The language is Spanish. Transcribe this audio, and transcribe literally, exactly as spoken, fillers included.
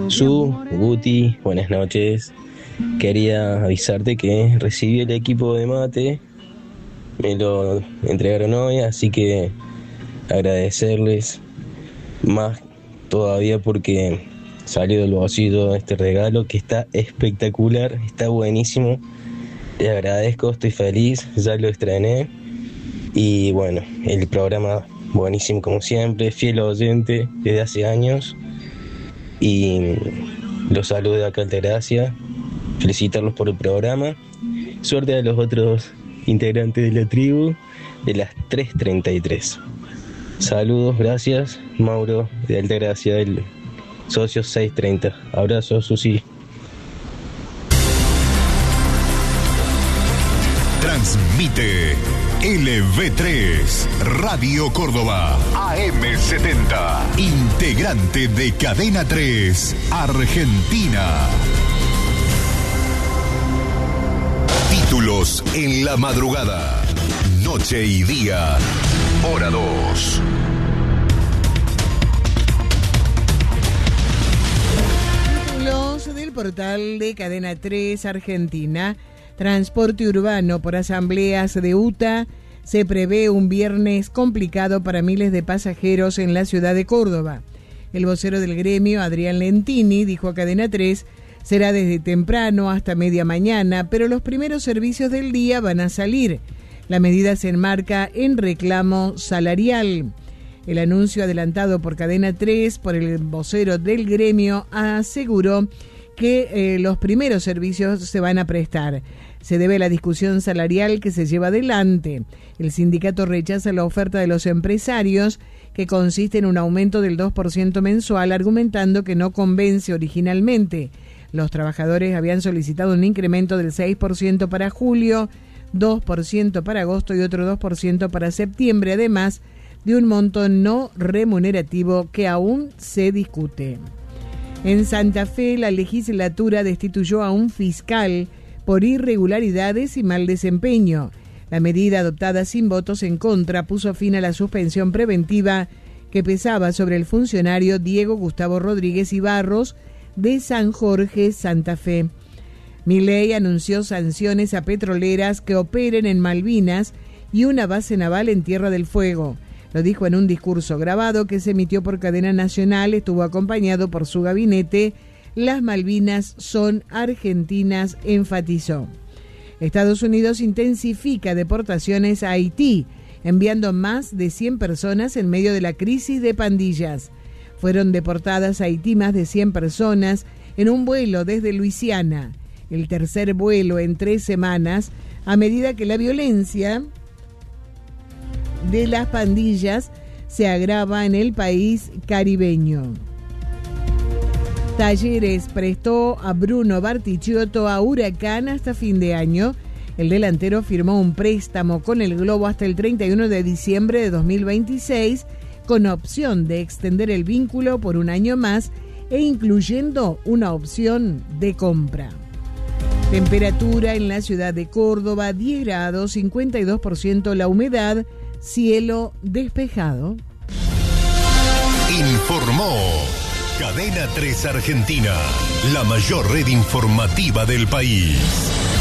Su, Guti, buenas noches. Quería avisarte que recibí el equipo de mate, me lo entregaron hoy, así que agradecerles más todavía porque salió del bolsillo este regalo que está espectacular, está buenísimo. Les agradezco, estoy feliz, ya lo estrené y bueno, el programa buenísimo como siempre, fiel oyente desde hace años y los saludo de acá Altagracia, felicitarlos por el programa, suerte a los otros integrantes de la tribu de las tres treinta y tres. Saludos, gracias, Mauro de Altagracia del socio seiscientos treinta. Abrazo, Susi. Transmite L V tres, Radio Córdoba, A M setenta, integrante de Cadena tres, Argentina. Títulos en la madrugada, noche y día, hora dos. Títulos del portal de Cadena tres, Argentina. Transporte urbano por asambleas de U T A. Se prevé un viernes complicado para miles de pasajeros en la ciudad de Córdoba. El vocero del gremio, Adrián Lentini, dijo a Cadena tres, será desde temprano hasta media mañana, pero los primeros servicios del día van a salir. La medida se enmarca en reclamo salarial. El anuncio adelantado por Cadena tres por el vocero del gremio aseguró que eh, los primeros servicios se van a prestar. Se debe a la discusión salarial que se lleva adelante. El sindicato rechaza la oferta de los empresarios, que consiste en un aumento del dos por ciento mensual, argumentando que no convence originalmente. Los trabajadores habían solicitado un incremento del seis por ciento para julio, dos por ciento para agosto y otro dos por ciento para septiembre, además de un monto no remunerativo que aún se discute. En Santa Fe, la legislatura destituyó a un fiscal por irregularidades y mal desempeño. La medida adoptada sin votos en contra puso fin a la suspensión preventiva que pesaba sobre el funcionario Diego Gustavo Rodríguez Ibarros de San Jorge, Santa Fe. Milei anunció sanciones a petroleras que operen en Malvinas y una base naval en Tierra del Fuego. Lo dijo en un discurso grabado que se emitió por cadena nacional, estuvo acompañado por su gabinete. Las Malvinas son argentinas, enfatizó. Estados Unidos intensifica deportaciones a Haití, enviando más de cien personas en medio de la crisis de pandillas. Fueron deportadas a Haití más de cien personas en un vuelo desde Luisiana, el tercer vuelo en tres semanas, a medida que la violencia de las pandillas se agrava en el país caribeño. Talleres prestó a Bruno Bartichotto a Huracán hasta fin de año. El delantero firmó un préstamo con el Globo hasta el treinta y uno de diciembre de dos mil veintiséis, con opción de extender el vínculo por un año más e incluyendo una opción de compra. Temperatura en la ciudad de Córdoba, diez grados, cincuenta y dos por ciento la humedad, cielo despejado. Informó Cadena tres Argentina, la mayor red informativa del país.